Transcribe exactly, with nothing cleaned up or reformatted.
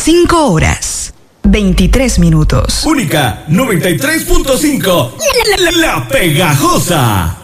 cinco horas, veintitrés minutos. Única noventa y tres punto cinco. La, la, la, la Pegajosa.